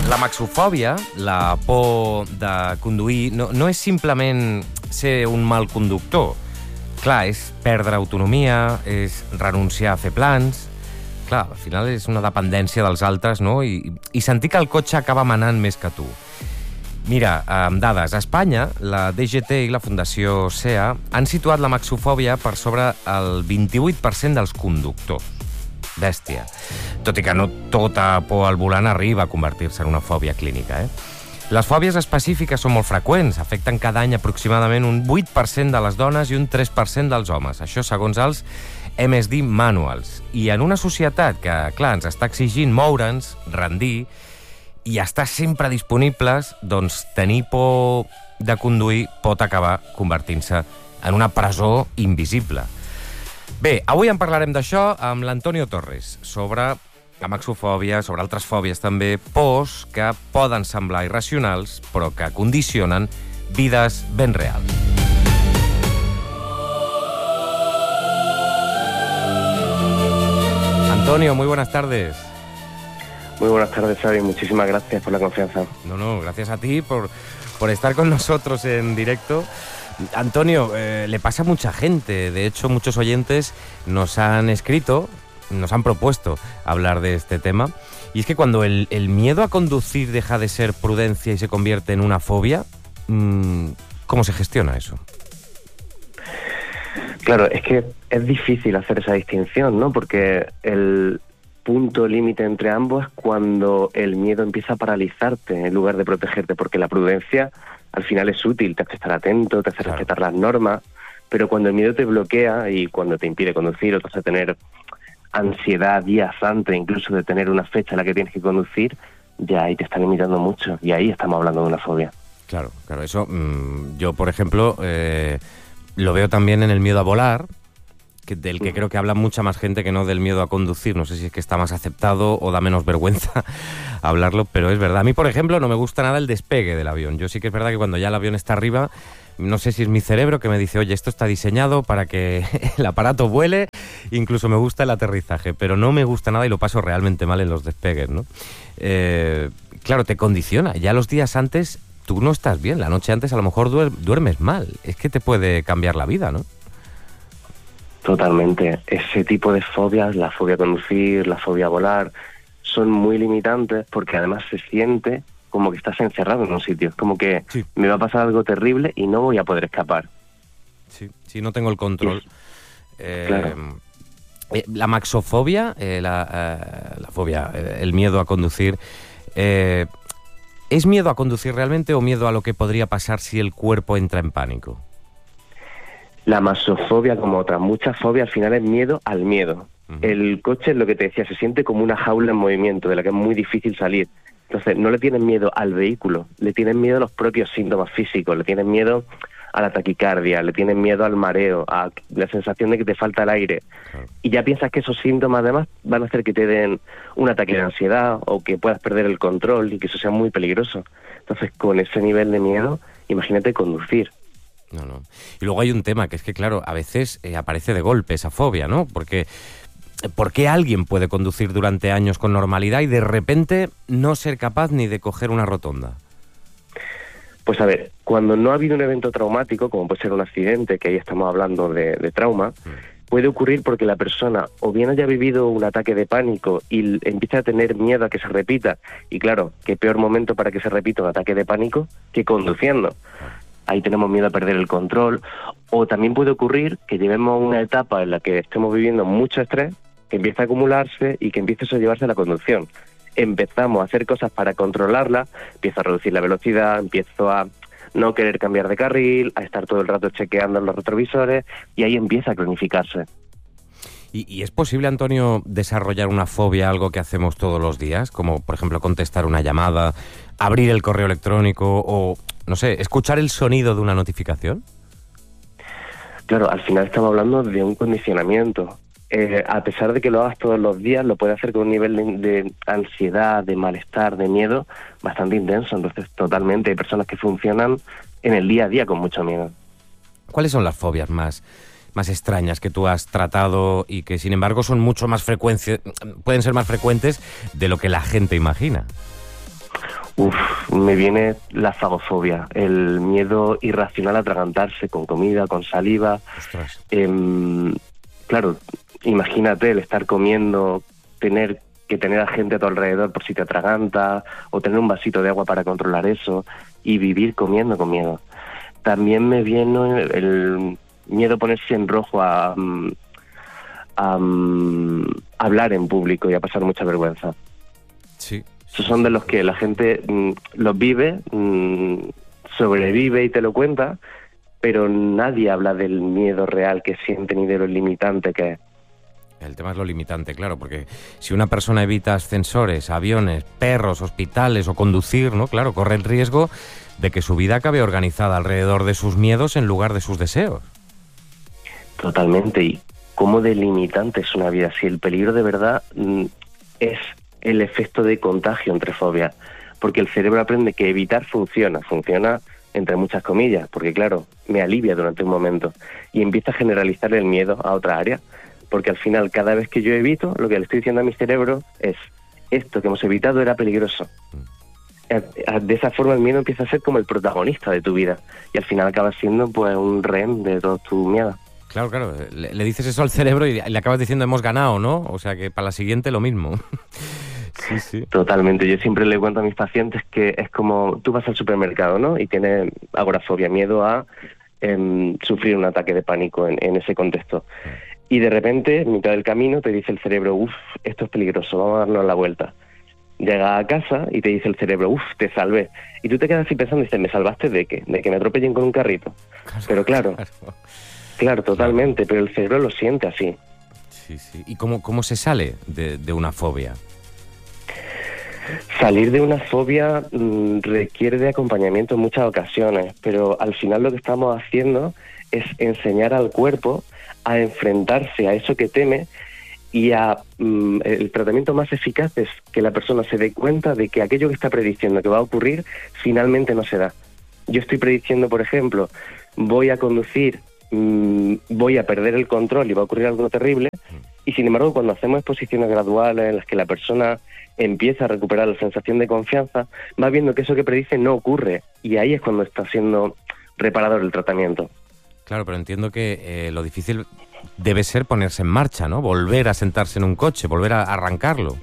La maxofòbia, la por de conduir, no és simplement ser un mal conductor. Clar, és perdre autonomia, és renunciar a fer plans. Clar, al final és una dependència dels altres, no? I sentir que el cotxe acaba manant més que tu. Mira, amb dades, a Espanya, la DGT i la Fundació SEA han situat la maxofòbia per sobre el 28% dels conductors. Bèstia. Tot i que no tota por al volant arriba a convertir-se en una fòbia clínica, Les fòbies específiques són molt freqüents, afecten cada any aproximadament un 8% de les dones i un 3% dels homes. Això segons els MSD Manuals. I en una societat que, clar, ens està exigint moure'ns, rendir, i estar sempre disponibles, doncs tenir por de conduir pot acabar convertint-se en una presó invisible. Bé, avui en parlarem d'això amb l'Antonio Torres, sobre la maxofòbia, sobre altres fòbies també, pors que poden semblar irracionals, però que condicionen vides ben reals. Antonio, muy buenas tardes. Muy buenas tardes, Xavi. Muchísimas gracias por la confianza. No, gracias a ti por estar con nosotros en directo. Antonio, le pasa a mucha gente. De hecho, muchos oyentes nos han escrito, nos han propuesto hablar de este tema. Y es que cuando el miedo a conducir deja de ser prudencia y se convierte en una fobia, ¿cómo se gestiona eso? Claro, es que es difícil hacer esa distinción, ¿no? Porque el punto límite entre ambos es cuando el miedo empieza a paralizarte en lugar de protegerte, porque la prudencia al final es útil, te hace estar atento, te hace respetar las normas, pero cuando el miedo te bloquea y cuando te impide conducir o te hace tener ansiedad días antes incluso de tener una fecha en la que tienes que conducir, ya ahí te está limitando mucho y ahí estamos hablando de una fobia. Claro, eso yo, por ejemplo, lo veo también en el miedo a volar, del que creo que habla mucha más gente que no del miedo a conducir. No sé si es que está más aceptado o da menos vergüenza hablarlo, pero es verdad. A mí, por ejemplo, no me gusta nada el despegue del avión. Yo sí que es verdad que cuando ya el avión está arriba, no sé si es mi cerebro que me dice, oye, esto está diseñado para que el aparato vuele, incluso me gusta el aterrizaje, pero no me gusta nada y lo paso realmente mal en los despegues, ¿no? Claro, te condiciona. Ya los días antes tú no estás bien, la noche antes a lo mejor duermes mal. Es que te puede cambiar la vida, ¿no? Totalmente. Ese tipo de fobias, la fobia a conducir, la fobia a volar, son muy limitantes porque además se siente como que estás encerrado en un sitio. Es como que me va a pasar algo terrible y no voy a poder escapar. Sí, no tengo el control. Claro. La maxofobia, la fobia, el miedo a conducir, ¿es miedo a conducir realmente o miedo a lo que podría pasar si el cuerpo entra en pánico? La maxofobia, como otras muchas fobias, al final es miedo al miedo. El coche, es lo que te decía, se siente como una jaula en movimiento, de la que es muy difícil salir. Entonces, no le tienen miedo al vehículo, le tienen miedo a los propios síntomas físicos, le tienen miedo a la taquicardia, le tienen miedo al mareo, a la sensación de que te falta el aire. Y ya piensas que esos síntomas, además, van a hacer que te den un ataque de ansiedad o que puedas perder el control y que eso sea muy peligroso. Entonces, con ese nivel de miedo, imagínate conducir. No. Y luego hay un tema, que es que, claro, a veces aparece de golpe esa fobia, ¿no? Porque ¿por qué alguien puede conducir durante años con normalidad y de repente no ser capaz ni de coger una rotonda? Pues a ver, cuando no ha habido un evento traumático, como puede ser un accidente, que ahí estamos hablando de trauma, puede ocurrir porque la persona o bien haya vivido un ataque de pánico y empieza a tener miedo a que se repita, y claro, qué peor momento para que se repita un ataque de pánico que conduciendo. Ahí tenemos miedo a perder el control, o también puede ocurrir que llevemos una etapa en la que estemos viviendo mucho estrés, que empieza a acumularse y que empiece a llevarse a la conducción. Empezamos a hacer cosas para controlarla, empiezo a reducir la velocidad, empiezo a no querer cambiar de carril, a estar todo el rato chequeando los retrovisores, y ahí empieza a cronificarse. ¿Y es posible, Antonio, desarrollar una fobia a algo que hacemos todos los días? Como, por ejemplo, contestar una llamada, abrir el correo electrónico o, no sé, escuchar el sonido de una notificación. Claro, al final estamos hablando de un condicionamiento. A pesar de que lo hagas todos los días, lo puedes hacer con un nivel de ansiedad, de malestar, de miedo bastante intenso. Entonces, totalmente, hay personas que funcionan en el día a día con mucho miedo. ¿Cuáles son las fobias más extrañas que tú has tratado y que, sin embargo, son mucho más pueden ser más frecuentes de lo que la gente imagina? Me viene la fagofobia, el miedo irracional a atragantarse con comida, con saliva. Ostras. Claro, imagínate el estar comiendo, tener que tener a gente a tu alrededor por si te atraganta, o tener un vasito de agua para controlar eso, y vivir comiendo con miedo. También me viene el miedo a ponerse en rojo a hablar en público y a pasar mucha vergüenza. Sí. Esos son de los que la gente los vive, sobrevive y te lo cuenta, pero nadie habla del miedo real que siente ni de lo limitante que es. El tema es lo limitante, claro, porque si una persona evita ascensores, aviones, perros, hospitales o conducir, ¿no? Claro, corre el riesgo de que su vida acabe organizada alrededor de sus miedos en lugar de sus deseos. Totalmente. ¿Y cómo delimitante es una vida? Si el peligro de verdad es el efecto de contagio entre fobias, porque el cerebro aprende que evitar funciona entre muchas comillas, porque claro, me alivia durante un momento, y empieza a generalizar el miedo a otra área, porque al final cada vez que yo evito, lo que le estoy diciendo a mi cerebro es, esto que hemos evitado era peligroso. De esa forma el miedo empieza a ser como el protagonista de tu vida, y al final acaba siendo pues un rehén de todos tus miedos. Claro, claro, le dices eso al cerebro y le acabas diciendo hemos ganado, ¿no? O sea que para la siguiente lo mismo. Sí, sí. Totalmente. Yo siempre le cuento a mis pacientes que es como tú vas al supermercado, ¿no? Y tienes agorafobia, miedo a sufrir un ataque de pánico en ese contexto. Y de repente, en mitad del camino, te dice el cerebro, esto es peligroso, vamos a darnos la vuelta. Llega a casa y te dice el cerebro, te salvé. Y tú te quedas así pensando y dices, ¿me salvaste de qué? De que me atropellen con un carrito. Pero claro, totalmente, pero el cerebro lo siente así. Sí, sí. ¿Y cómo se sale de una fobia? Salir de una fobia requiere de acompañamiento en muchas ocasiones, pero al final lo que estamos haciendo es enseñar al cuerpo a enfrentarse a eso que teme, y el tratamiento más eficaz es que la persona se dé cuenta de que aquello que está prediciendo que va a ocurrir finalmente no se da. Yo estoy prediciendo, por ejemplo, voy a conducir, voy a perder el control y va a ocurrir algo terrible, y sin embargo cuando hacemos exposiciones graduales en las que la persona empieza a recuperar la sensación de confianza, va viendo que eso que predice no ocurre, y ahí es cuando está siendo reparador el tratamiento. Claro, pero entiendo que lo difícil debe ser ponerse en marcha, ¿no? Volver a sentarse en un coche, volver a arrancarlo.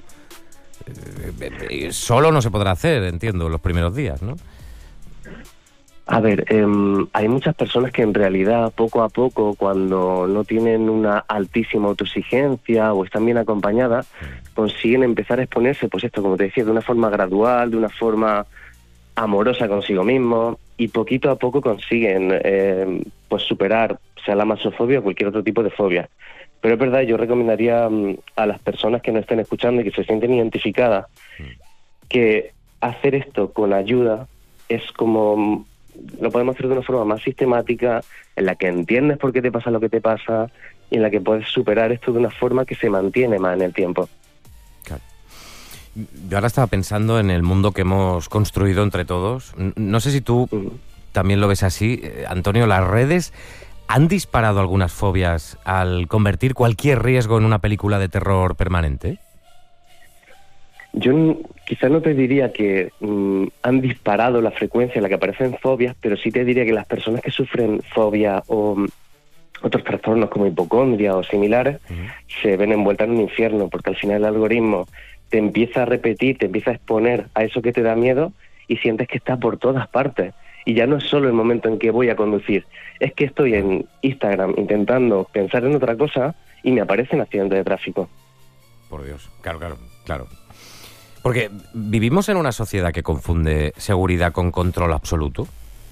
Solo no se podrá hacer, entiendo, los primeros días, ¿no? A ver, hay muchas personas que en realidad poco a poco, cuando no tienen una altísima autoexigencia o están bien acompañadas, consiguen empezar a exponerse, pues esto, como te decía, de una forma gradual, de una forma amorosa consigo mismo, y poquito a poco consiguen pues superar, sea la masofobia o cualquier otro tipo de fobia. Pero es verdad, yo recomendaría a las personas que nos estén escuchando y que se sienten identificadas, que hacer esto con ayuda es como... lo podemos hacer de una forma más sistemática, en la que entiendes por qué te pasa lo que te pasa y en la que puedes superar esto de una forma que se mantiene más en el tiempo. Claro. Yo ahora estaba pensando en el mundo que hemos construido entre todos. No sé si tú también lo ves así, Antonio. ¿Las redes han disparado algunas fobias al convertir cualquier riesgo en una película de terror permanente? Yo quizás no te diría que han disparado la frecuencia en la que aparecen fobias, pero sí te diría que las personas que sufren fobia o otros trastornos como hipocondria o similares se ven envueltas en un infierno, porque al final el algoritmo te empieza a repetir, te empieza a exponer a eso que te da miedo y sientes que está por todas partes. Y ya no es solo el momento en que voy a conducir, es que estoy en Instagram intentando pensar en otra cosa y me aparecen accidentes de tráfico. Por Dios, claro. Porque vivimos en una sociedad que confunde seguridad con control absoluto.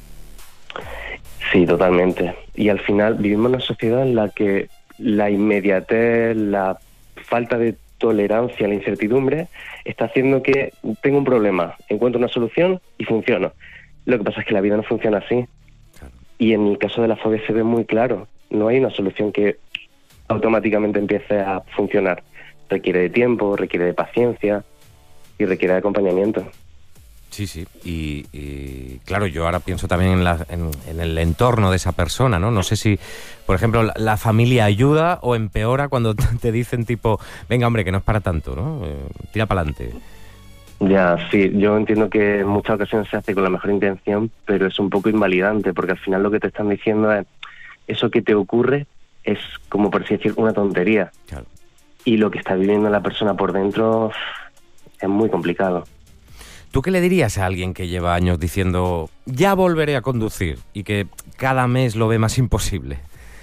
Sí, totalmente. Y al final vivimos en una sociedad en la que la inmediatez, la falta de tolerancia a la incertidumbre está haciendo que tengo un problema, encuentro una solución y funciona. Lo que pasa es que la vida no funciona así. Claro. Y en el caso de la fobia se ve muy claro. No hay una solución que automáticamente empiece a funcionar. Requiere de tiempo, requiere de paciencia y requiere de acompañamiento. Sí. Y claro, yo ahora pienso también en el entorno de esa persona, ¿no? No sé si, por ejemplo, la familia ayuda o empeora cuando te dicen tipo, venga, hombre, que no es para tanto, ¿no? Tira para adelante. Ya, sí, yo entiendo que en muchas ocasiones se hace con la mejor intención, pero es un poco invalidante, porque al final lo que te están diciendo es, eso que te ocurre es, como por así decir, una tontería. Claro. Y lo que está viviendo la persona por dentro es muy complicado. ¿Tú qué le dirías a alguien que lleva años diciendo ya volveré a conducir y que cada mes lo ve más imposible?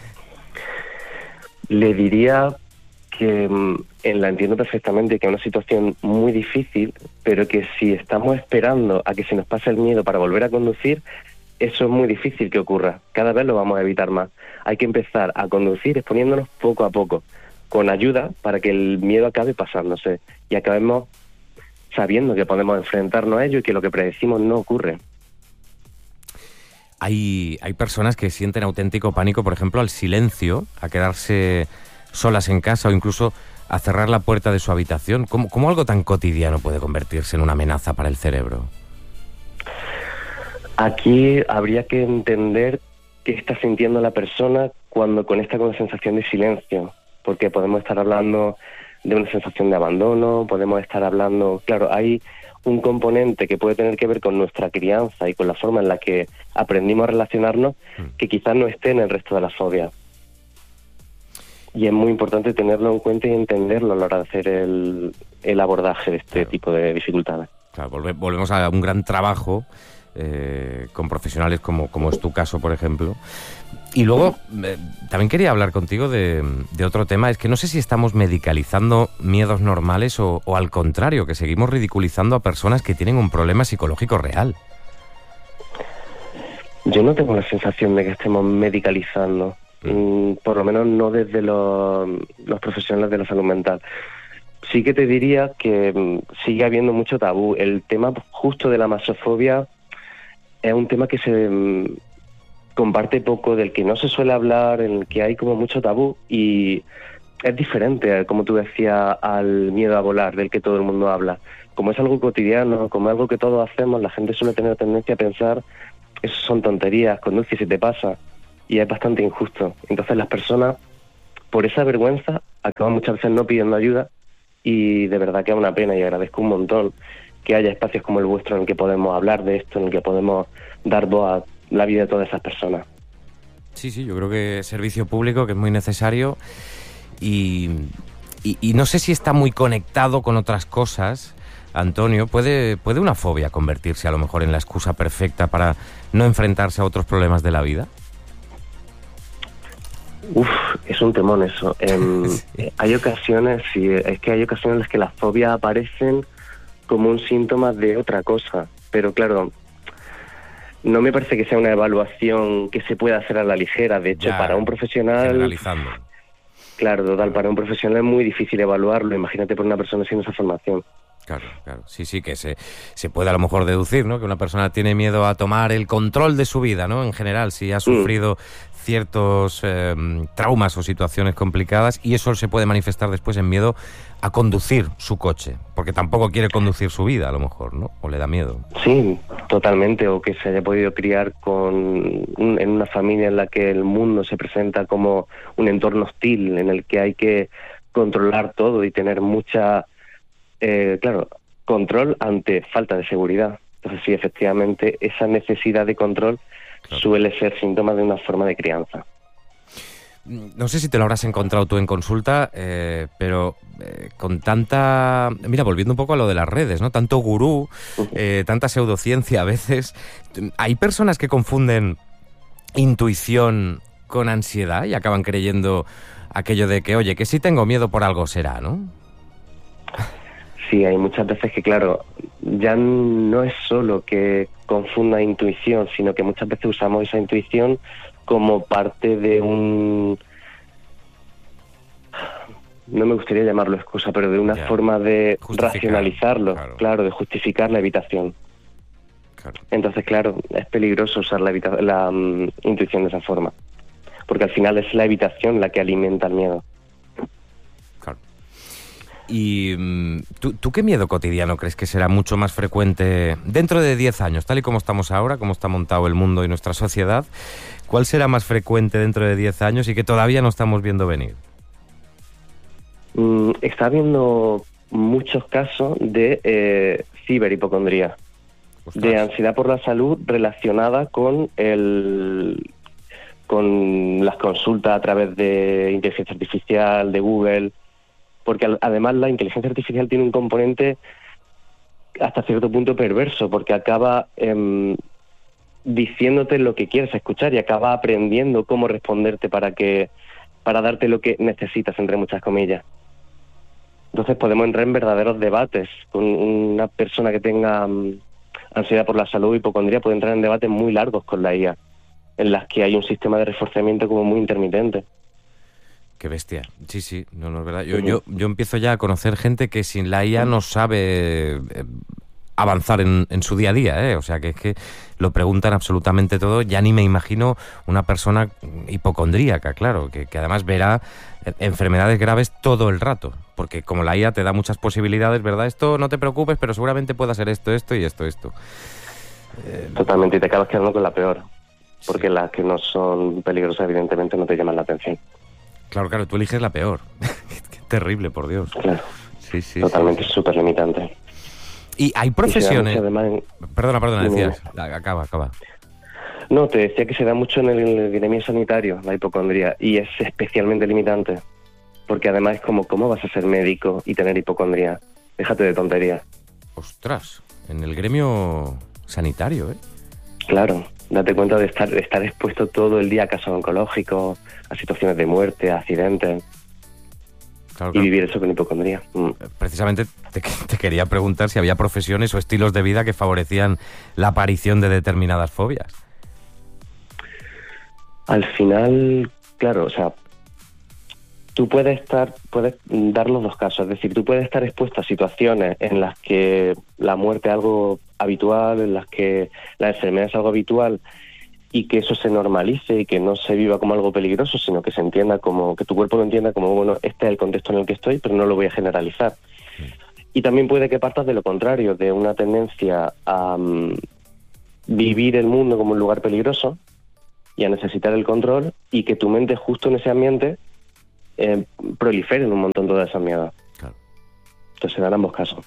Le diría que la entiendo perfectamente, que es una situación muy difícil, pero que si estamos esperando a que se nos pase el miedo para volver a conducir, eso es muy difícil que ocurra. Cada vez lo vamos a evitar más. Hay que empezar a conducir exponiéndonos poco a poco, con ayuda para que el miedo acabe pasándose y acabemos sabiendo que podemos enfrentarnos a ello y que lo que predecimos no ocurre. Hay personas que sienten auténtico pánico, por ejemplo, al silencio, a quedarse solas en casa o incluso a cerrar la puerta de su habitación. ¿Cómo algo tan cotidiano puede convertirse en una amenaza para el cerebro? Aquí habría que entender qué está sintiendo la persona cuando conecta con la sensación de silencio, porque podemos estar hablando de una sensación de abandono, podemos estar hablando... Claro, hay un componente que puede tener que ver con nuestra crianza y con la forma en la que aprendimos a relacionarnos, que quizás no esté en el resto de las fobias. Y es muy importante tenerlo en cuenta y entenderlo a la hora de hacer el abordaje de este tipo de dificultades. Claro, volvemos a un gran trabajo con profesionales como es tu caso, por ejemplo. Y luego, también quería hablar contigo de otro tema. Es que no sé si estamos medicalizando miedos normales o al contrario, que seguimos ridiculizando a personas que tienen un problema psicológico real. Yo no tengo la sensación de que estemos medicalizando, por lo menos no desde los profesionales de la salud mental. Sí que te diría que sigue habiendo mucho tabú. El tema justo de la masofobia es un tema que se comparte poco, del que no se suele hablar, en el que hay como mucho tabú, y es diferente, como tú decías, al miedo a volar, del que todo el mundo habla. Como es algo cotidiano, como es algo que todos hacemos, la gente suele tener tendencia a pensar, eso son tonterías, conduce y se te pasa, y es bastante injusto. Entonces las personas, por esa vergüenza, acaban muchas veces no pidiendo ayuda, y de verdad que es una pena, y agradezco un montón que haya espacios como el vuestro en el que podemos hablar de esto, en el que podemos dar voz a la vida de todas esas personas. Sí, yo creo que servicio público, que es muy necesario, y no sé si está muy conectado con otras cosas. Antonio, ¿puede una fobia convertirse a lo mejor en la excusa perfecta para no enfrentarse a otros problemas de la vida? Es un temón eso. Sí. Hay ocasiones, sí, es que hay ocasiones en las que las fobias aparecen como un síntoma de otra cosa, pero claro, no me parece que sea una evaluación que se pueda hacer a la ligera. De hecho, para un profesional... Generalizando. Claro, total, para un profesional es muy difícil evaluarlo, imagínate por una persona sin esa formación. Claro. Sí, que se puede a lo mejor deducir, ¿no? Que una persona tiene miedo a tomar el control de su vida, ¿no? En general, si ha sufrido ciertos traumas o situaciones complicadas, y eso se puede manifestar después en miedo a conducir su coche, porque tampoco quiere conducir su vida, a lo mejor, ¿no? O le da miedo. Sí, totalmente, o que se haya podido criar en una familia en la que el mundo se presenta como un entorno hostil, en el que hay que controlar todo y tener mucha... control ante falta de seguridad. Entonces sí, efectivamente, esa necesidad de control suele ser síntoma de una forma de crianza. No sé si te lo habrás encontrado tú en consulta, pero con tanta... Mira, volviendo un poco a lo de las redes, ¿no? Tanto gurú, tanta pseudociencia a veces. Hay personas que confunden intuición con ansiedad y acaban creyendo aquello de que, oye, que si tengo miedo por algo será, ¿no? Sí, hay muchas veces que, claro, ya no es solo que confunda intuición, sino que muchas veces usamos esa intuición como parte de un... No me gustaría llamarlo excusa, pero de una forma de racionalizarlo, claro, de justificar la evitación. Claro. Entonces, claro, es peligroso usar la intuición de esa forma, porque al final es la evitación la que alimenta el miedo. ¿Y tú qué miedo cotidiano crees que será mucho más frecuente dentro de 10 años, tal y como estamos ahora, cómo está montado el mundo y nuestra sociedad? ¿Cuál será más frecuente dentro de 10 años y que todavía no estamos viendo venir? Está habiendo muchos casos de ciberhipocondría, de ansiedad por la salud relacionada con las consultas a través de inteligencia artificial, de Google, porque además la inteligencia artificial tiene un componente hasta cierto punto perverso, porque acaba diciéndote lo que quieres escuchar y acaba aprendiendo cómo responderte para darte lo que necesitas, entre muchas comillas. Entonces podemos entrar en verdaderos debates. Con una persona que tenga ansiedad por la salud, hipocondría, puede entrar en debates muy largos con la IA, en las que hay un sistema de reforzamiento como muy intermitente. Qué bestia. Sí, no es verdad. Yo empiezo ya a conocer gente que sin la IA no sabe avanzar en su día a día, ¿eh? O sea, que es que lo preguntan absolutamente todo. Ya ni me imagino una persona hipocondríaca, claro, que además verá enfermedades graves todo el rato, porque como la IA te da muchas posibilidades, ¿verdad? Esto no te preocupes, pero seguramente pueda ser esto y esto. Totalmente, y te acabas quedando con la peor, porque las que no son peligrosas evidentemente no te llaman la atención. Claro, tú eliges la peor. Qué terrible, por Dios. Claro. Sí. Totalmente súper limitante. Y hay profesiones... Perdona, decías. Dime. Acaba. No, te decía que se da mucho en el gremio sanitario, la hipocondría, y es especialmente limitante. Porque además es como, ¿cómo vas a ser médico y tener hipocondría? Déjate de tonterías. Ostras, en el gremio sanitario, ¿eh? Claro, date cuenta de estar expuesto todo el día a casos oncológicos, a situaciones de muerte, a accidentes. Claro. Y vivir eso con hipocondría. Precisamente te quería preguntar si había profesiones o estilos de vida que favorecían la aparición de determinadas fobias. Al final, claro, o sea, tú puedes dar los dos casos, es decir, tú puedes estar expuesto a situaciones en las que la muerte es algo habitual, en las que la enfermedad es algo habitual, y que eso se normalice y que no se viva como algo peligroso, sino que se entienda como, que tu cuerpo lo entienda como, bueno, este es el contexto en el que estoy, pero no lo voy a generalizar. Y también puede que partas de lo contrario, de una tendencia a vivir el mundo como un lugar peligroso y a necesitar el control, y que tu mente justo en ese ambiente proliferen un montón todas esas miedos. Claro. Entonces se dan ambos casos.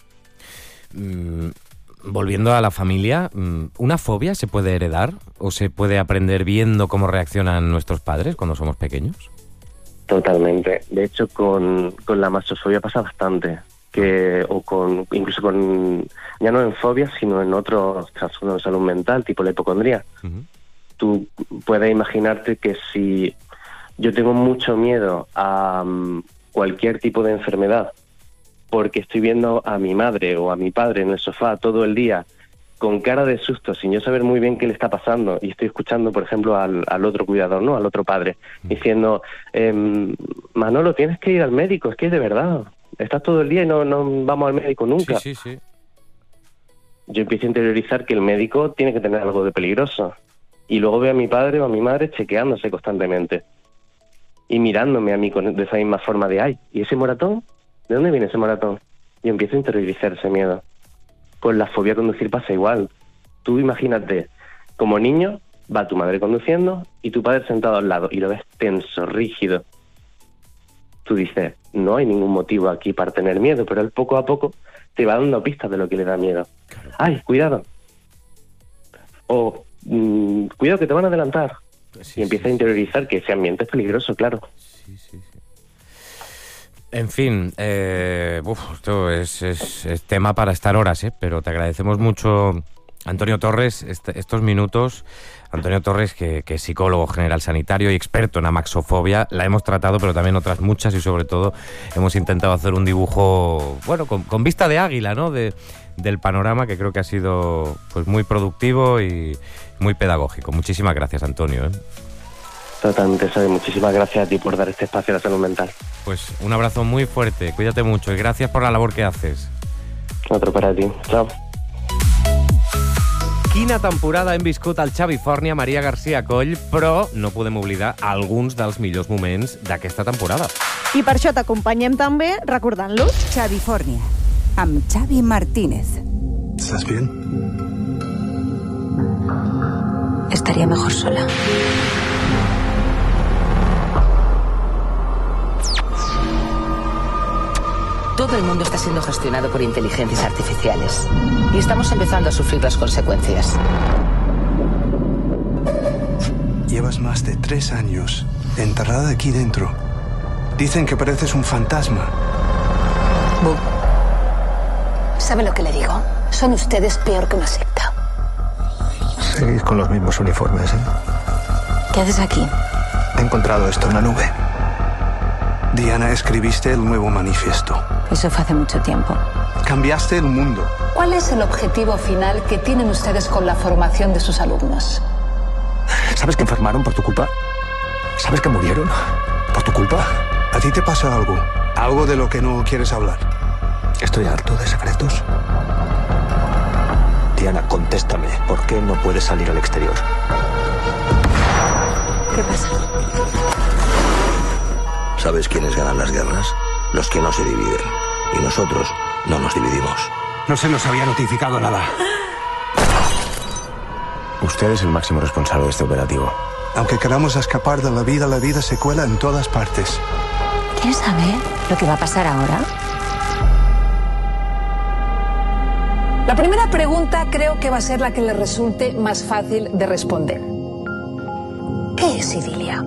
Volviendo a la familia, ¿una fobia se puede heredar o se puede aprender viendo cómo reaccionan nuestros padres cuando somos pequeños? Totalmente. De hecho, con la masofobia pasa bastante. Incluso con, ya no en fobias, sino en otros trastornos de salud mental, tipo la hipocondría. Uh-huh. Tú puedes imaginarte que si yo tengo mucho miedo a cualquier tipo de enfermedad, porque estoy viendo a mi madre o a mi padre en el sofá todo el día con cara de susto, sin yo saber muy bien qué le está pasando, y estoy escuchando, por ejemplo, al otro cuidador, ¿no? Al otro padre, diciendo, Manolo, tienes que ir al médico, es que de verdad, estás todo el día y no vamos al médico nunca. Sí. Yo empiezo a interiorizar que el médico tiene que tener algo de peligroso, y luego veo a mi padre o a mi madre chequeándose constantemente y mirándome a mí de esa misma forma de, ay, ¿y ese moratón? ¿De dónde viene ese moratón? Y empiezo a interiorizar ese miedo. Con la fobia a conducir pasa igual. Tú imagínate, como niño, va tu madre conduciendo y tu padre sentado al lado y lo ves tenso, rígido. Tú dices, no hay ningún motivo aquí para tener miedo, pero él poco a poco te va dando pistas de lo que le da miedo. ¡Ay, cuidado! O, cuidado que te van a adelantar. Y empieza a interiorizar que ese ambiente es peligroso, claro. Sí. En fin, esto es tema para estar horas, pero te agradecemos mucho, Antonio Torres, estos minutos. Antonio Torres, que es psicólogo general sanitario y experto en amaxofobia, la hemos tratado, pero también otras muchas, y sobre todo hemos intentado hacer un dibujo, bueno, con vista de águila, ¿no? Del panorama, que creo que ha sido pues muy productivo y muy pedagógico. Muchísimas gracias, Antonio. Totalmente, Xavi. Muchísimas gracias a ti por dar este espacio a la salud mental. Pues un abrazo muy fuerte, cuídate mucho y gracias por la labor que haces. Otro para ti, chao. Quina temporada hem viscut al Xavi Fòrnia, Maria García Coll, però no podem oblidar alguns dels millors moments d'aquesta temporada. I per això t'acompanyem també recordant-los. Xavi Fòrnia, amb Xavi Martínez. ¿Estás bien? Estaría mejor sola. Todo el mundo está siendo gestionado por inteligencias artificiales. Y estamos empezando a sufrir las consecuencias. Llevas más de 3 años enterrada aquí dentro. Dicen que pareces un fantasma. Bu. ¿Sabe lo que le digo? Son ustedes peor que una secta. Seguís con los mismos uniformes, ¿eh? ¿Qué haces aquí? He encontrado esto en la nube. Diana, escribiste el nuevo manifiesto. Eso fue hace mucho tiempo. Cambiaste el mundo. ¿Cuál es el objetivo final que tienen ustedes con la formación de sus alumnos? ¿Sabes que enfermaron por tu culpa? ¿Sabes que murieron por tu culpa? ¿A ti te pasa algo? ¿Algo de lo que no quieres hablar? Estoy harto de secretos. Diana, contéstame. ¿Por qué no puedes salir al exterior? ¿Qué pasa? ¿Sabes quiénes ganan las guerras? Los que no se dividen. Y nosotros no nos dividimos. No se nos había notificado nada. Usted es el máximo responsable de este operativo. Aunque queramos escapar de la vida se cuela en todas partes. ¿Quieres saber lo que va a pasar ahora? La primera pregunta creo que va a ser la que le resulte más fácil de responder. ¿Qué es idilia?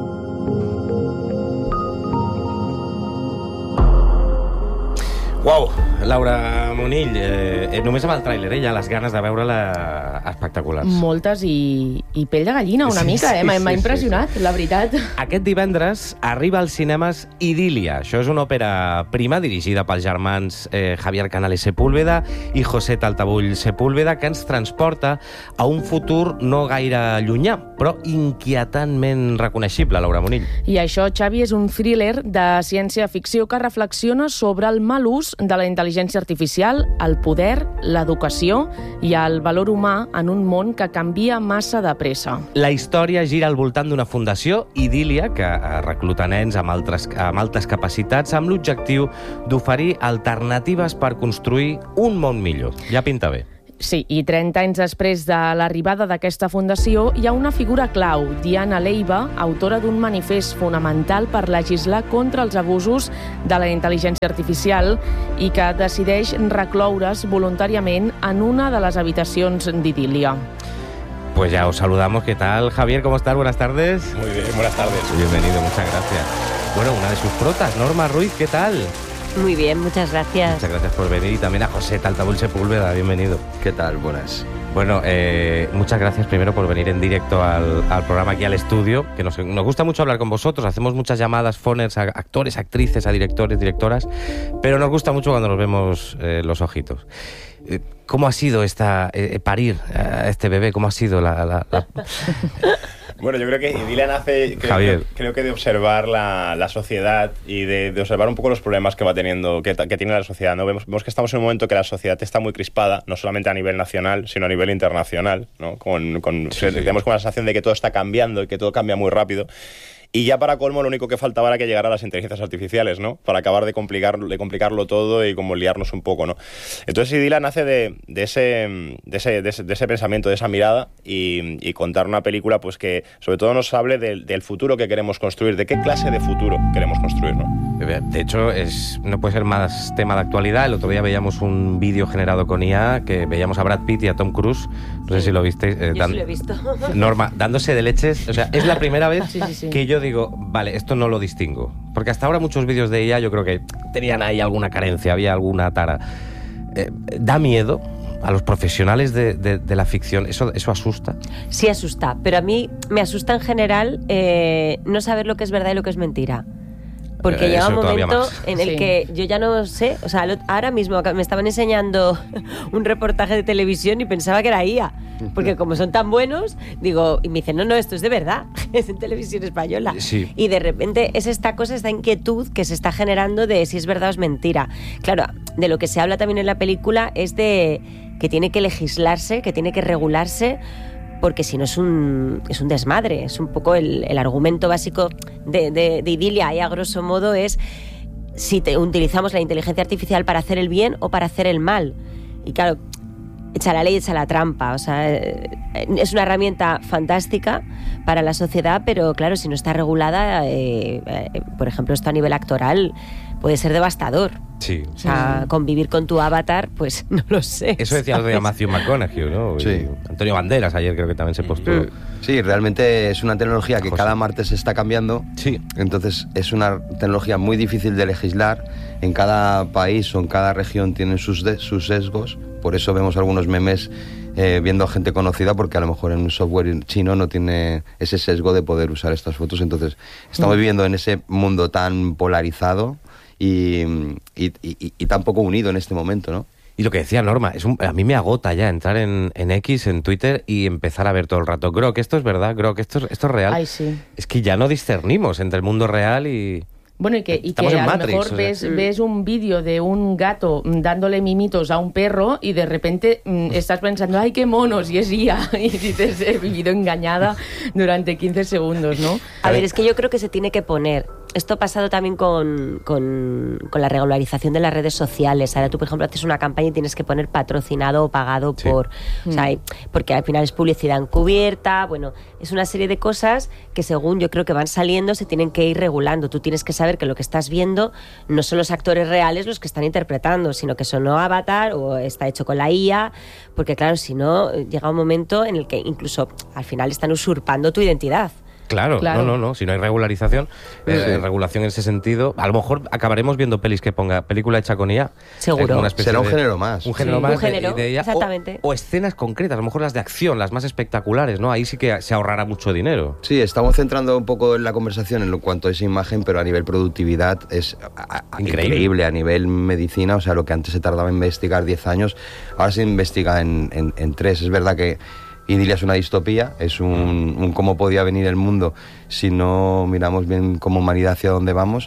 Uau, Laura Monill, només amb el tràiler, ja les ganes de veure-la espectaculars. Moltes i pell de gallina una mica, m'ha impressionat, la veritat. Aquest divendres arriba als cinemes Idília. Això és una òpera prima dirigida pels germans Javier Canales Sepúlveda i José Taltabull Sepúlveda, que ens transporta a un futur no gaire llunyà, però inquietantment reconeixible, Laura Monill. I això, Xavi, és un thriller de ciència-ficció que reflexiona sobre el mal ús de la intel·ligència artificial, el poder, l'educació i el valor humà en un món que canvia massa de pressa. La història gira al voltant d'una fundació, Idília, que recluta nens amb altes capacitats amb l'objectiu d'oferir alternatives per construir un món millor. Ja pinta bé. Sí, i 30 anys després de l'arribada d'aquesta fundació hi ha una figura clau, Diana Leiva, autora d'un manifest fonamental per legislar contra els abusos de la intel·ligència artificial i que decideix recloure's voluntàriament en una de les habitacions d'Idília. Pues ya os saludamos. ¿Qué tal, Javier? ¿Cómo estás? Buenas tardes. Muy bien, buenas tardes. Bienvenido, muchas gracias. Bueno, una de sus protas, Norma Ruiz, ¿qué tal? Muy bien, muchas gracias. Muchas gracias por venir y también a José Taltabull Sepúlveda, bienvenido. ¿Qué tal? Buenas. Bueno, muchas gracias primero por venir en directo al programa, aquí al estudio, que nos gusta mucho hablar con vosotros, hacemos muchas llamadas, phoners, a actores, actrices, a directores, directoras, pero nos gusta mucho cuando nos vemos los ojitos. ¿Cómo ha sido parir a este bebé? ¿Cómo ha sido la... Bueno, yo creo que Idília nace, creo que de observar la sociedad y de observar un poco los problemas que va teniendo, que tiene la sociedad, ¿no? Vemos que estamos en un momento que la sociedad está muy crispada, no solamente a nivel nacional, sino a nivel internacional, ¿no? Tenemos como la sensación de que todo está cambiando y que todo cambia muy rápido. Y ya para colmo lo único que faltaba era que llegara a las inteligencias artificiales, ¿no? Para acabar de complicarlo todo y como liarnos un poco, ¿no? Entonces Idília nace de ese pensamiento, de esa mirada y contar una película pues que sobre todo nos hable del futuro que queremos construir, de qué clase de futuro queremos construir, ¿no? De hecho, no puede ser más tema de actualidad. El otro día veíamos un vídeo generado con IA que veíamos a Brad Pitt y a Tom Cruise. No sé si lo visteis. Yo sí lo he visto. Norma, dándose de leches. O sea, es la primera vez sí. que yo digo, vale, esto no lo distingo. Porque hasta ahora muchos vídeos de IA yo creo que tenían ahí alguna carencia, había alguna tara. ¿Da miedo a los profesionales de la ficción? ¿Eso asusta? Sí asusta, pero a mí me asusta en general no saber lo que es verdad y lo que es mentira. Porque llega un momento en el que yo ya no sé, o sea, ahora mismo me estaban enseñando un reportaje de televisión y pensaba que era IA, porque como son tan buenos, digo, y me dicen, no, esto es de verdad, es en televisión española. Sí. Y de repente es esta inquietud que se está generando de si es verdad o es mentira. Claro, de lo que se habla también en la película es de que tiene que legislarse, que tiene que regularse, porque si no es un desmadre. Es un poco el argumento básico de Idília, y a grosso modo es si utilizamos la inteligencia artificial para hacer el bien o para hacer el mal. Y claro, echa la ley, echa la trampa. O sea, es una herramienta fantástica para la sociedad, pero claro, si no está regulada, por ejemplo, esto a nivel actoral, puede ser devastador. Sí. O sea, convivir con tu avatar, pues no lo sé. Eso decía el de Matthew McConaughey, ¿no? Sí. Y Antonio Banderas ayer creo que también se postuló. Sí, realmente es una tecnología que cada martes está cambiando. Sí. Entonces es una tecnología muy difícil de legislar. En cada país o en cada región tienen sus sesgos. Por eso vemos algunos memes viendo a gente conocida, porque a lo mejor en un software chino no tiene ese sesgo de poder usar estas fotos. Entonces estamos viviendo en ese mundo tan polarizado y tan poco unido en este momento, ¿no? Y lo que decía Norma, a mí me agota ya entrar en X, en Twitter, y empezar a ver todo el rato, Grok, esto es verdad, Grok, esto es real. Ay, sí. Es que ya no discernimos entre el mundo real y... Bueno, y que a lo mejor ves un vídeo de un gato dándole mimitos a un perro y de repente estás pensando, ¡ay, qué monos! Y es IA. Y dices, he vivido engañada durante 15 segundos, ¿no? A ver, es que yo creo que se tiene que poner... Esto ha pasado también con la regularización de las redes sociales. Ahora tú, por ejemplo, haces una campaña y tienes que poner patrocinado o pagado por... O sea, porque al final es publicidad encubierta. Bueno, es una serie de cosas que según yo creo que van saliendo se tienen que ir regulando. Tú tienes que saber que lo que estás viendo no son los actores reales los que están interpretando, sino que son no avatar o está hecho con la IA. Porque claro, si no, llega un momento en el que incluso al final están usurpando tu identidad. Claro. No. Si no hay regularización, regulación en ese sentido, a lo mejor acabaremos viendo pelis que ponga película hecha con IA. Seguro. Será un género más. Un género más de IA. Exactamente. O escenas concretas, a lo mejor las de acción, las más espectaculares, ¿no? Ahí sí que se ahorrará mucho dinero. Sí, estamos centrando un poco en la conversación en cuanto a esa imagen, pero a nivel productividad es increíble. A nivel medicina, o sea, lo que antes se tardaba en investigar 10 años, ahora se investiga en 3. Es verdad que Idilia es una distopía, es un cómo podía venir el mundo si no miramos bien como humanidad hacia dónde vamos,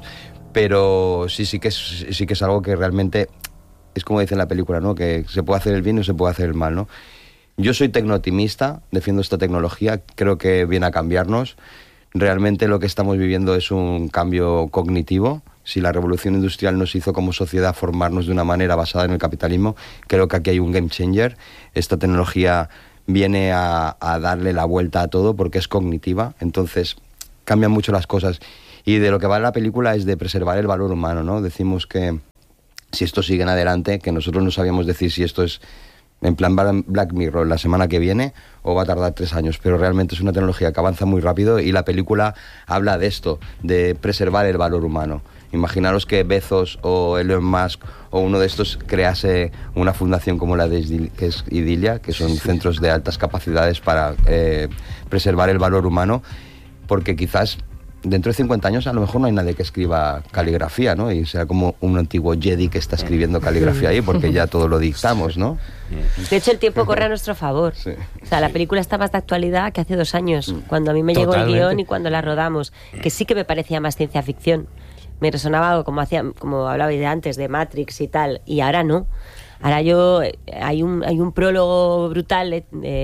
pero sí que es algo que realmente es como dice en la película, ¿no? Que se puede hacer el bien y se puede hacer el mal, ¿no? Yo soy tecnooptimista, defiendo esta tecnología, creo que viene a cambiarnos. Realmente lo que estamos viviendo es un cambio cognitivo. Si la revolución industrial nos hizo como sociedad formarnos de una manera basada en el capitalismo, creo que aquí hay un game changer. Esta tecnología viene a darle la vuelta a todo porque es cognitiva, entonces cambian mucho las cosas. Y de lo que va la película es de preservar el valor humano, ¿no? Decimos que si esto sigue en adelante, que nosotros no sabíamos decir si esto es en plan Black Mirror la semana que viene o va a tardar 3 años, pero realmente es una tecnología que avanza muy rápido y la película habla de esto, de preservar el valor humano. Imaginaros que Bezos o Elon Musk o uno de estos crease una fundación como la de que es Idilia, que son centros de altas capacidades para preservar el valor humano, porque quizás dentro de 50 años a lo mejor no hay nadie que escriba caligrafía, ¿no? Y sea como un antiguo Jedi que está escribiendo caligrafía ahí, porque ya todo lo dictamos, ¿no? De hecho, el tiempo corre a nuestro favor. Sí. O sea, la película está más de actualidad que hace 2 años, cuando a mí me llegó el guión y cuando la rodamos, que sí que me parecía más ciencia ficción. Me resonaba algo como hablaba de antes, de Matrix y tal, y ahora no. Ahora hay un prólogo brutal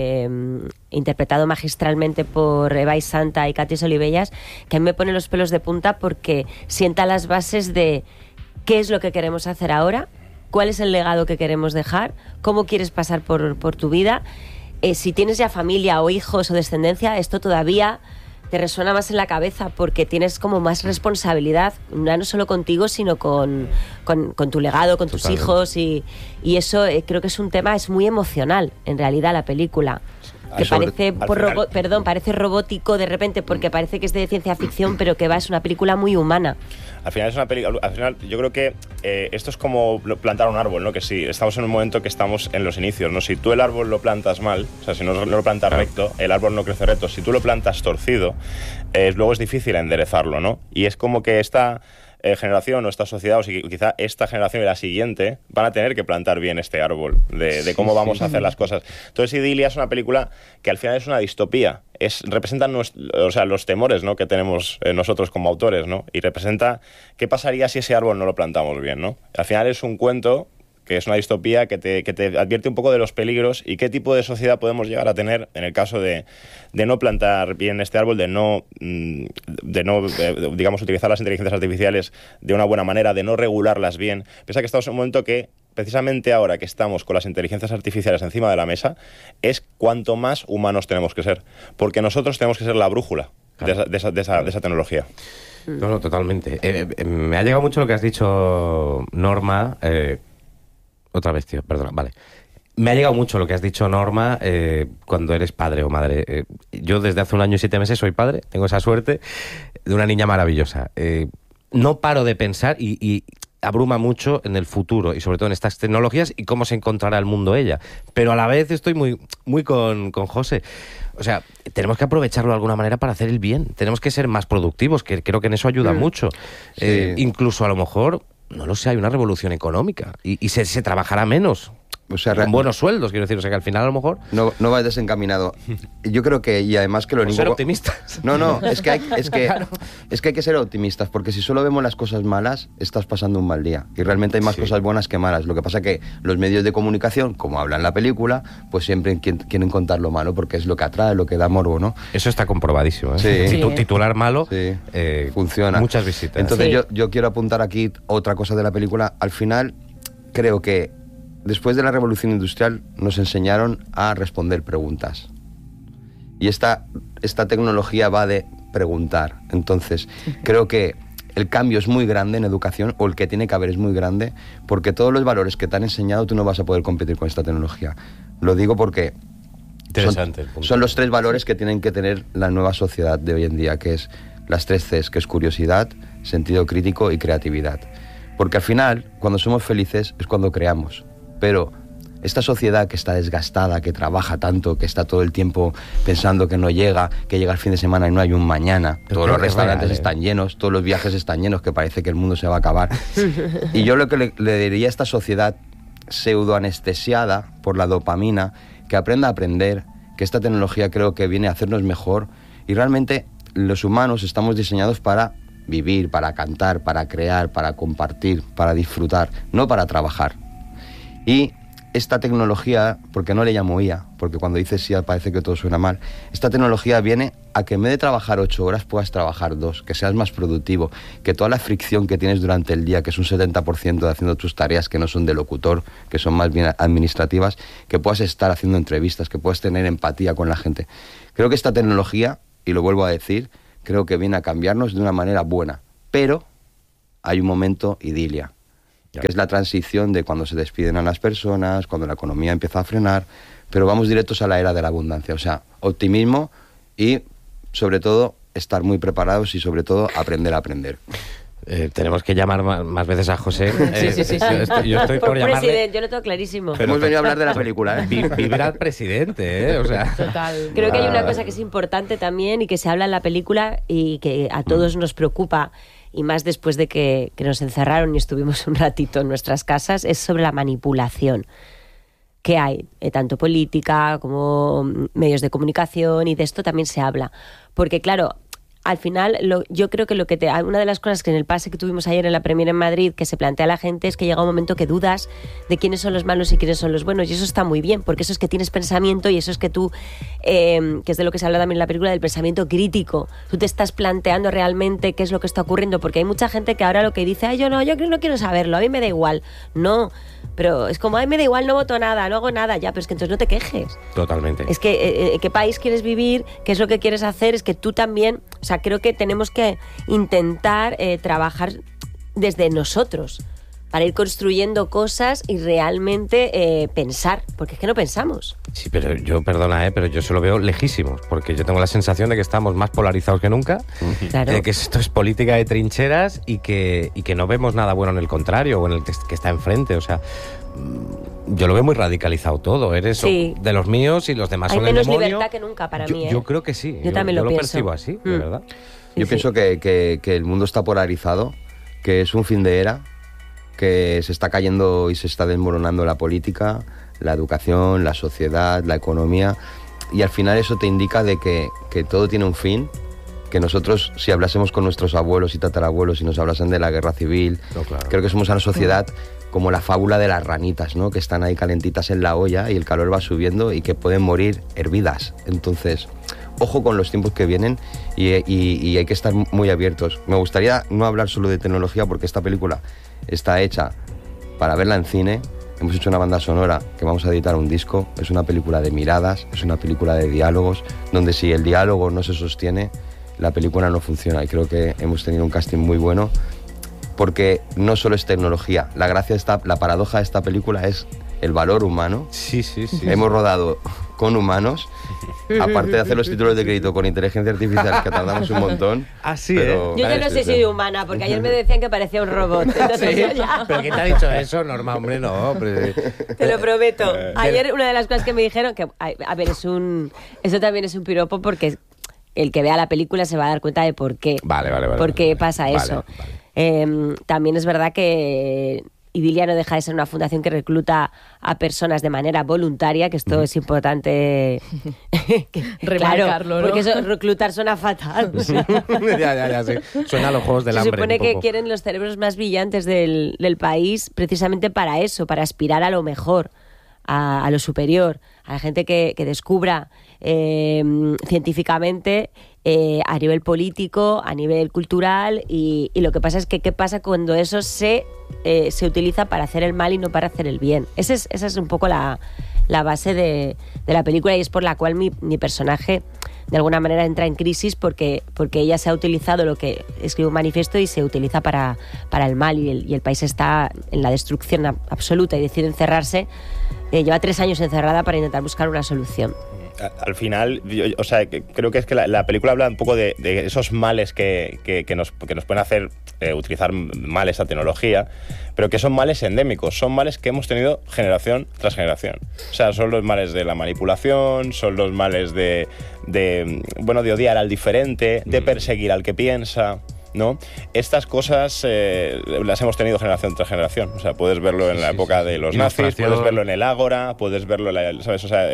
interpretado magistralmente por Eva y Santa y Katy Olivellas, que a mí me pone los pelos de punta porque sienta las bases de qué es lo que queremos hacer ahora, cuál es el legado que queremos dejar, cómo quieres pasar por tu vida. Si tienes ya familia o hijos o descendencia, esto todavía te resuena más en la cabeza porque tienes como más responsabilidad, no solo contigo, sino con tu legado, con tus hijos y eso creo que es un tema, es muy emocional en realidad la película. Que parece robótico de repente porque parece que es de ciencia ficción, pero que es una película muy humana. Al final es una película, yo creo que esto es como plantar un árbol, ¿no? Que sí, estamos en un momento que estamos en los inicios, ¿no? Si tú el árbol lo plantas mal, o sea, si no lo plantas recto, el árbol no crece recto. Si tú lo plantas torcido, luego es difícil enderezarlo, ¿no? Y es como que esta generación o esta sociedad, o quizá esta generación y la siguiente, van a tener que plantar bien este árbol de cómo vamos a hacer las cosas. Entonces, Idilia es una película que al final es una distopía. Representan los temores, ¿no? Que tenemos nosotros como autores, ¿no? Y representa qué pasaría si ese árbol no lo plantamos bien, ¿no? Al final es un cuento que es una distopía que te advierte un poco de los peligros y qué tipo de sociedad podemos llegar a tener en el caso de no plantar bien este árbol, de no digamos, utilizar las inteligencias artificiales de una buena manera, de no regularlas bien. Piensa que estamos en un momento que, precisamente ahora que estamos con las inteligencias artificiales encima de la mesa, es cuanto más humanos tenemos que ser, porque nosotros tenemos que ser la brújula. de esa tecnología. No, totalmente. Me ha llegado mucho lo que has dicho, Norma. Otra vez, tío, perdona, vale. Me ha llegado mucho lo que has dicho, Norma, cuando eres padre o madre. Yo desde hace 1 año y 7 meses soy padre, tengo esa suerte de una niña maravillosa. No paro de pensar y abruma mucho en el futuro y sobre todo en estas tecnologías y cómo se encontrará el mundo ella. Pero a la vez estoy muy con José. O sea, tenemos que aprovecharlo de alguna manera para hacer el bien. Tenemos que ser más productivos, que creo que en eso ayuda mucho. Sí. Incluso a lo mejor, no lo sé, hay una revolución económica y se trabajará menos. O sea, con buenos sueldos, quiero decir, o sea que al final a lo mejor... No vas desencaminado. Yo creo que, y además que lo único... ser optimistas. No, es que hay que ser optimistas, porque si solo vemos las cosas malas, estás pasando un mal día. Y realmente hay más cosas buenas que malas. Lo que pasa que los medios de comunicación, como habla en la película, pues siempre quieren contar lo malo, porque es lo que atrae, lo que da morbo, ¿no? Eso está comprobadísimo, ¿eh? Sí. Titular malo, funciona. Muchas visitas. Entonces yo quiero apuntar aquí otra cosa de la película. Al final, creo que después de la Revolución Industrial nos enseñaron a responder preguntas. Y esta tecnología va de preguntar. Entonces, creo que el cambio es muy grande en educación, o el que tiene que haber es muy grande, porque todos los valores que te han enseñado tú no vas a poder competir con esta tecnología. Lo digo porque son los 3 valores que tienen que tener la nueva sociedad de hoy en día, que es las 3 Cs, que es curiosidad, sentido crítico y creatividad. Porque al final, cuando somos felices, es cuando creamos. Pero esta sociedad que está desgastada, que trabaja tanto, que está todo el tiempo pensando que no llega, que llega el fin de semana y no hay un mañana, todos los restaurantes están llenos, todos los viajes están llenos, que parece que el mundo se va a acabar. Y yo lo que le diría a esta sociedad pseudoanestesiada por la dopamina, que aprenda a aprender, que esta tecnología creo que viene a hacernos mejor, y realmente los humanos estamos diseñados para vivir, para cantar, para crear, para compartir, para disfrutar, no para trabajar. Y esta tecnología, porque no le llamo IA, porque cuando dices IA parece que todo suena mal, esta tecnología viene a que en vez de trabajar 8 horas puedas trabajar 2, que seas más productivo, que toda la fricción que tienes durante el día, que es un 70% de haciendo tus tareas que no son de locutor, que son más bien administrativas, que puedas estar haciendo entrevistas, que puedas tener empatía con la gente. Creo que esta tecnología, y lo vuelvo a decir, creo que viene a cambiarnos de una manera buena, pero hay un momento idília, que es la transición de cuando se despiden a las personas, cuando la economía empieza a frenar, pero vamos directos a la era de la abundancia. O sea, optimismo y, sobre todo, estar muy preparados y, sobre todo, aprender a aprender. Tenemos que llamar más veces a José. Sí. Yo estoy por llamarle... Presidente, yo lo tengo clarísimo. Pero hemos venido a hablar de la película, ¿eh? Vibra al presidente, ¿eh? O sea... Total. Creo que hay una cosa que es importante también y que se habla en la película y que a todos nos preocupa, y más después de que nos encerraron y estuvimos un ratito en nuestras casas, es sobre la manipulación que hay, tanto política como medios de comunicación, y de esto también se habla. Porque claro, al final yo creo que una de las cosas que en el pase que tuvimos ayer en la Premier en Madrid, que se plantea a la gente, es que llega un momento que dudas de quiénes son los malos y quiénes son los buenos, y eso está muy bien, porque eso es que tienes pensamiento, y eso es que tú, que es de lo que se habla también en la película, del pensamiento crítico. Tú te estás planteando realmente qué es lo que está ocurriendo, porque hay mucha gente que ahora lo que dice, yo no quiero saberlo, a mí me da igual. No, pero es como, me da igual, no voto nada, no hago nada, ya, pero es que entonces no te quejes. Totalmente. Es que qué país quieres vivir, qué es lo que quieres hacer, es que tú también, o sea, creo que tenemos que intentar trabajar desde nosotros para ir construyendo cosas y realmente pensar, porque es que no pensamos. Sí, pero yo, perdona, pero yo se lo veo lejísimos, porque yo tengo la sensación de que estamos más polarizados que nunca, claro. Que esto es política de trincheras y que no vemos nada bueno en el contrario o en el que está enfrente, o sea... Yo lo veo muy radicalizado todo, eres de los míos y los demás hay son el demonio. Hay menos libertad que nunca para mí, Yo creo que sí. Yo también lo pienso. Percibo así, de verdad. Yo pienso que el mundo está polarizado, que es un fin de era, que se está cayendo y se está desmoronando la política, la educación, la sociedad, la economía, y al final eso te indica de que todo tiene un fin, que nosotros, si hablásemos con nuestros abuelos y tatarabuelos y nos hablasen de la guerra civil, creo que somos una sociedad como la fábula de las ranitas, ¿no? Que están ahí calentitas en la olla y el calor va subiendo y que pueden morir hervidas. Entonces, ojo con los tiempos que vienen y hay que estar muy abiertos. Me gustaría no hablar solo de tecnología, porque esta película está hecha para verla en cine. Hemos hecho una banda sonora que vamos a editar un disco. Es una película de miradas, es una película de diálogos, donde si el diálogo no se sostiene, la película no funciona. Y creo que hemos tenido un casting muy bueno, porque no solo es tecnología. La paradoja de esta película es el valor humano. Sí. Hemos rodado con humanos, aparte de hacer los títulos de crédito con inteligencia artificial, que tardamos un montón. Así, pero... Yo ya no sé si soy humana, porque ayer me decían que parecía un robot. Entonces yo ya... ¿Pero quién te ha dicho eso, Norma? Hombre, no, hombre. Te lo prometo. Ayer una de las cosas que me dijeron, que a ver, eso también es un piropo, porque el que vea la película se va a dar cuenta de por qué. Vale. ¿Por qué pasa eso? Vale. También es verdad que Idilia no deja de ser una fundación que recluta a personas de manera voluntaria, que esto es importante remarcarlo, ¿no? Porque eso, reclutar suena fatal. O sea, ya, sí. Suena a los Juegos del Hambre. Se supone que quieren los cerebros más brillantes del país precisamente para eso, para aspirar a lo mejor, a lo superior, a la gente que descubra científicamente, a nivel político, a nivel cultural, y lo que pasa es que qué pasa cuando eso se utiliza para hacer el mal y no para hacer el bien. Esa es un poco la base de la película, y es por la cual mi personaje de alguna manera entra en crisis, porque ella se ha utilizado, lo que escribe un manifiesto, y se utiliza para el mal, y el país está en la destrucción absoluta y decide encerrarse. Lleva 3 años encerrada para intentar buscar una solución. Al final, creo que es que la película habla un poco de esos males que nos pueden hacer utilizar mal esa tecnología, pero que son males endémicos, son males que hemos tenido generación tras generación. O sea, son los males de la manipulación, son los males de odiar al diferente, de perseguir al que piensa, ¿no? Estas cosas las hemos tenido generación tras generación. O sea, puedes verlo en la época de los nazis, puedes verlo en el Ágora, puedes verlo ¿sabes? O sea,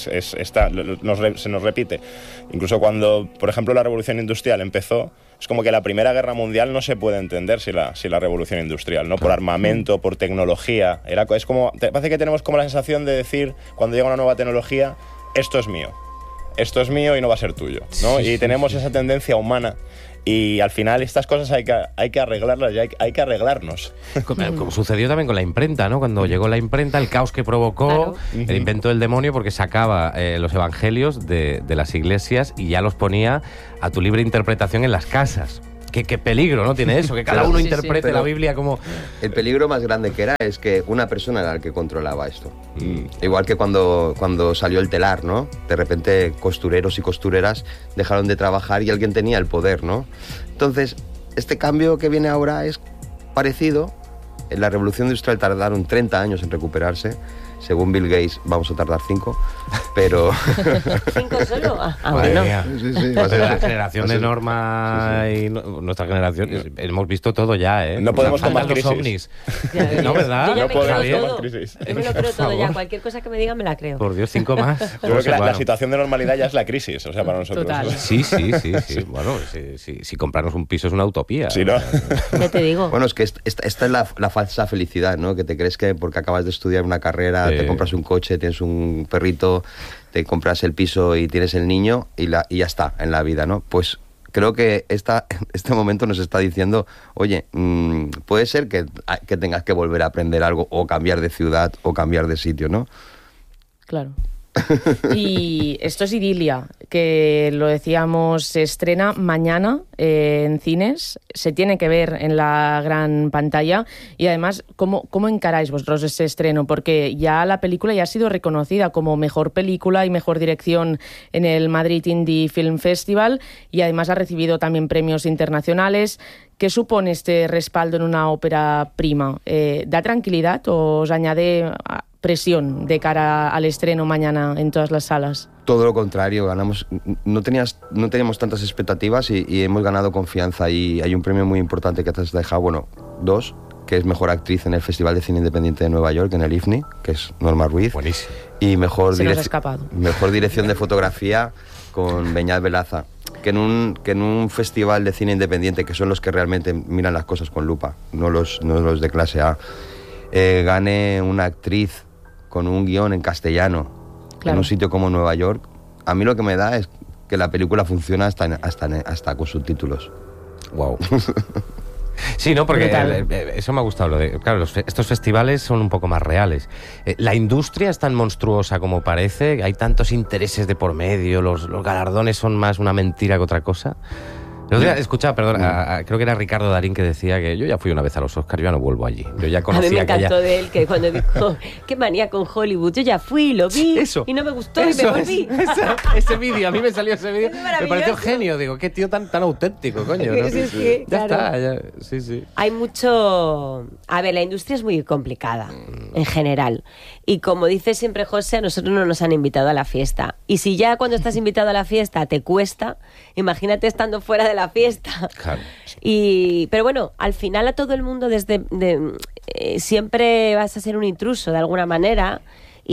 se nos repite. Incluso cuando, por ejemplo, la Revolución Industrial empezó, es como que la Primera Guerra Mundial no se puede entender sin la Revolución Industrial, ¿no? Por armamento, por tecnología. Es como, parece que tenemos como la sensación de decir, cuando llega una nueva tecnología, esto es mío y no va a ser tuyo, ¿no? Y tenemos esa tendencia humana. Y al final estas cosas hay que arreglarlas, y hay que arreglarnos. Como sucedió también con la imprenta, ¿no? Cuando llegó la imprenta, el caos que provocó, el invento del demonio, porque sacaba los evangelios de las iglesias y ya los ponía a tu libre interpretación en las casas. Qué peligro, ¿no? Tiene eso, que cada uno interprete la Biblia como... El peligro más grande que era es que una persona era la que controlaba esto. Igual que cuando salió el telar, ¿no? De repente costureros y costureras dejaron de trabajar y alguien tenía el poder, ¿no? Entonces, este cambio que viene ahora es parecido. En la Revolución Industrial tardaron 30 años en recuperarse. Según Bill Gates, vamos a tardar 5, pero... ¿5 solo? Bueno. Sí, la generación de Norma y nuestra generación, hemos visto todo ya, ¿eh? No podemos tomar los ovnis. ¿No, verdad? Yo ya podemos tomar crisis. Yo me lo creo todo ya. Cualquier cosa que me digan me la creo. Por Dios, 5 más. Yo creo que la situación de normalidad ya es la crisis, o sea, para nosotros. Total. Sí. Bueno, si comprarnos un piso es una utopía. Sí, ¿no? Ya te digo. Bueno, es que esta es la falsa felicidad, ¿no? Que te crees que porque acabas de estudiar una carrera, te compras un coche, tienes un perrito, te compras el piso y tienes el niño y ya está en la vida, ¿no? Pues creo que este momento nos está diciendo, oye, puede ser que tengas que volver a aprender algo, o cambiar de ciudad, o cambiar de sitio, ¿no? Claro. Y esto es Idilia, que lo decíamos, se estrena mañana en cines, se tiene que ver en la gran pantalla. Y además, ¿cómo encaráis vosotros ese estreno? Porque ya la película ya ha sido reconocida como mejor película y mejor dirección en el Madrid Indie Film Festival, y además ha recibido también premios internacionales. ¿Qué supone este respaldo en una ópera prima? ¿Da tranquilidad o os añade presión de cara al estreno mañana en todas las salas? Todo lo contrario, no teníamos tantas expectativas y hemos ganado confianza, y hay un premio muy importante que te has dejado, 2, que es Mejor Actriz en el Festival de Cine Independiente de Nueva York, en el IFNI, que es Norma Ruiz. Buenísimo. Y mejor Mejor dirección de fotografía con Beñat Velaza. Que en un festival de cine independiente, que son los que realmente miran las cosas con lupa, no los de clase A, gane una actriz con un guión en castellano, en un sitio como Nueva York, a mí lo que me da es que la película funciona hasta con subtítulos. Wow. Sí, no, porque eso me ha gustado. Claro, estos festivales son un poco más reales. La industria es tan monstruosa como parece, hay tantos intereses de por medio, los galardones son más una mentira que otra cosa. Escucha, perdón, creo que era Ricardo Darín que decía que yo ya fui una vez a los Oscars, yo ya no vuelvo allí. Yo ya conocía. A mí me encantó de él que cuando dijo, qué manía con Hollywood, yo ya fui, lo vi y no me gustó y me volví. Ese vídeo, a mí me salió ese vídeo, me pareció genio, digo, qué tío tan auténtico, coño. ¿No? Sí, ya claro. está, sí. Hay mucho... A ver, la industria es muy complicada, en general. Y como dice siempre José, a nosotros no nos han invitado a la fiesta. Y si ya cuando estás invitado a la fiesta te cuesta, imagínate estando fuera de la fiesta. Claro. Pero bueno, al final a todo el mundo siempre vas a ser un intruso de alguna manera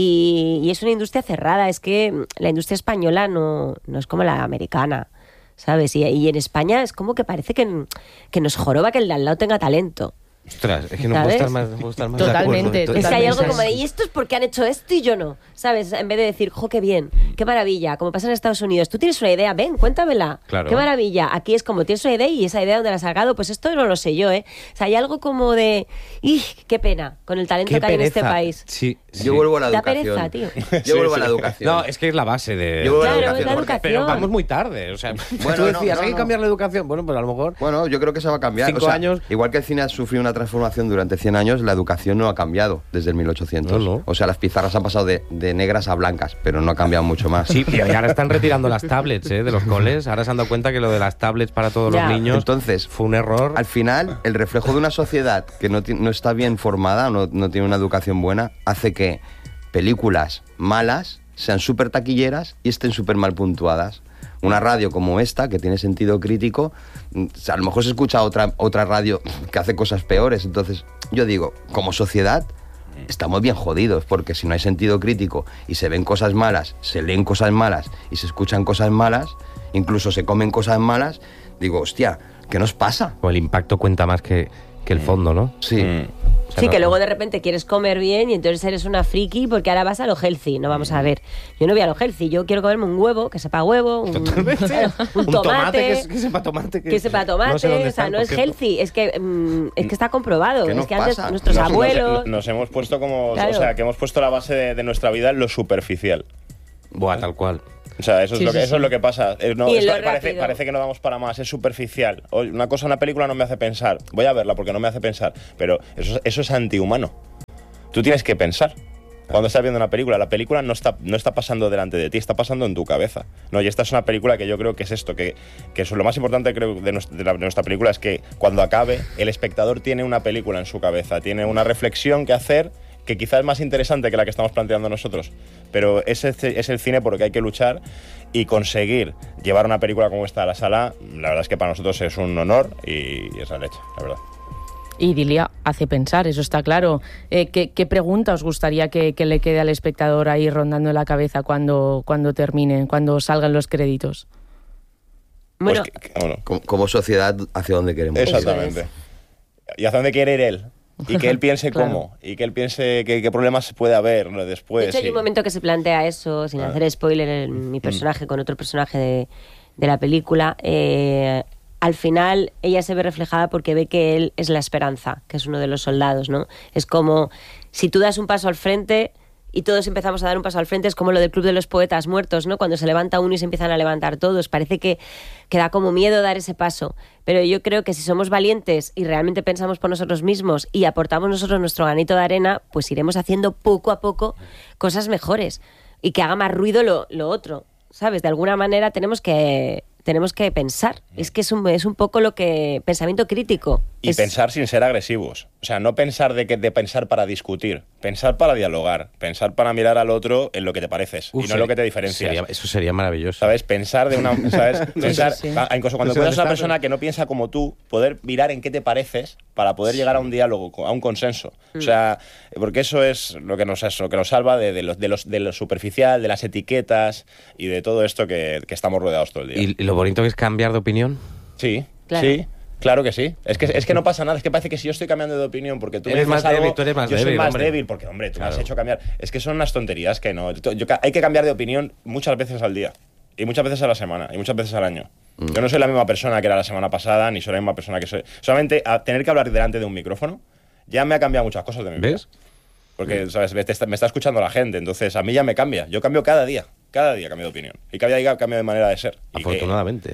y es una industria cerrada. Es que la industria española no es como la americana, ¿sabes? Y en España es como que parece que nos joroba que el de al lado tenga talento. Ostras, es que no puedo estar más totalmente, de acuerdo. Es que hay algo como de, y esto es porque han hecho esto y yo no, ¿sabes? En vez de decir, jo, qué bien, qué maravilla, como pasa en Estados Unidos, tú tienes una idea, ven, cuéntamela, claro. Qué maravilla. Aquí es como, tienes una idea y esa idea dónde la has sacado, pues esto no lo sé yo, ¿eh? O sea, hay algo como de, qué pena, con el talento que hay en este país. Sí. Yo vuelvo a la Da educación. pereza, tío. Yo vuelvo a la educación. No, es que es la base de... Yo vuelvo Claro, a la es la educación. educación. Pero vamos muy tarde, o sea, Bueno, tú decías, no, hay que cambiar la educación. Bueno, pues a lo mejor... Bueno, yo creo que se va a cambiar. 5 años... Igual que el cine ha sufrido una transformación durante 100 años, la educación no ha cambiado desde el 1800. No. O sea, las pizarras han pasado de negras a blancas, pero no ha cambiado mucho más. Sí, y ahora están retirando las tablets de los coles. Ahora se han dado cuenta que lo de las tablets para todos los niños Entonces, fue un error. Al final, el reflejo de una sociedad que no está bien formada, no tiene una educación buena, hace que películas malas sean súper taquilleras y estén súper mal puntuadas. Una radio como esta, que tiene sentido crítico, a lo mejor se escucha otra radio que hace cosas peores. Entonces, yo digo, como sociedad, estamos bien jodidos, porque si no hay sentido crítico y se ven cosas malas, se leen cosas malas y se escuchan cosas malas, incluso se comen cosas malas, digo, hostia, ¿qué nos pasa? O el impacto cuenta más que el fondo, ¿no? Sí. O sea, Sí, que luego de repente quieres comer bien y entonces eres una friki porque ahora vas a lo healthy. No, vamos a ver. Yo no voy a lo healthy. Yo quiero comerme un huevo, que sepa huevo, un tomate. Que sepa tomate. Que sepa tomate. No sé dónde o sea, están, no por es cierto. healthy. Es que está comprobado. ¿Qué Es nos que antes pasa? nuestros abuelos... Nos hemos puesto como... Claro. O sea, que hemos puesto la base de nuestra vida en lo superficial. Buah, tal cual. O sea, eso, Sí, es, sí. Es lo que pasa. No, Y en lo parece, rápido. parece que no damos para más, es superficial. Una cosa en la película no me hace pensar. Voy a verla porque no me hace pensar. Pero eso es antihumano. Tú tienes que pensar. Cuando estás viendo una película, la película no está pasando delante de ti, está pasando en tu cabeza. No, y esta es una película que yo creo que es esto, que es lo más importante creo de nuestra película, es que cuando acabe, el espectador tiene una película en su cabeza, tiene una reflexión que hacer que quizás es más interesante que la que estamos planteando nosotros. Pero ese es el cine por el que hay que luchar, y conseguir llevar una película como esta a la sala, la verdad es que para nosotros es un honor y es la leche, la verdad. Y Dilia hace pensar, eso está claro. ¿Qué pregunta os gustaría que le quede al espectador ahí rondando en la cabeza cuando terminen, cuando salgan los créditos? Bueno, Como sociedad, ¿hacia dónde queremos ir? Exactamente. Y hacia dónde quiere ir él. Y que él piense Claro. cómo. Y que él piense qué problemas puede haber después. de hecho, hay un momento que se plantea eso, sin hacer spoiler, en mi personaje con otro personaje de la película. Al final, ella se ve reflejada porque ve que él es la esperanza, que es uno de los soldados, ¿no? Es como, si tú das un paso al frente y todos empezamos a dar un paso al frente, es como lo del Club de los Poetas Muertos, ¿no? Cuando se levanta uno y se empiezan a levantar todos. Parece que da como miedo dar ese paso. Pero yo creo que si somos valientes y realmente pensamos por nosotros mismos y aportamos nosotros nuestro granito de arena, pues iremos haciendo poco a poco cosas mejores y que haga más ruido lo otro, ¿sabes? De alguna manera tenemos que pensar. Es que es un poco lo que... Pensamiento crítico. Y pensar sin ser agresivos. O sea, no pensar de pensar para discutir. Pensar para dialogar. Pensar para mirar al otro en lo que te pareces y no en lo que te diferencias. Eso sería maravilloso. ¿Sabes? Pensar de una... ¿Sabes? Pensar... Sí. Incluso cuando encuentras a una persona que no piensa como tú, poder mirar en qué te pareces para poder llegar a un diálogo, a un consenso. O sea, porque eso es lo que nos salva de lo superficial, de las etiquetas y de todo esto que estamos rodeados todo el día. ¿Y lo bonito que es cambiar de opinión? Sí, Claro. sí. Claro que sí. Es que no pasa nada. Es que parece que si yo estoy cambiando de opinión porque tú Eres me dices más débil, algo, tú eres más yo soy débil, más hombre. débil porque, hombre, tú me has Claro. hecho cambiar. Es que son unas tonterías que no. Hay que cambiar de opinión muchas veces al día. Y muchas veces a la semana. Y muchas veces al año. Yo no soy la misma persona que era la semana pasada, ni soy la misma persona que soy... Solamente a tener que hablar delante de un micrófono ya me ha cambiado muchas cosas de mi vida. ¿Ves? Porque, ¿sabes? Me está escuchando la gente, entonces a mí ya me cambia. Yo cambio cada día cambio de opinión. Y cada día cambio de manera de ser. Afortunadamente.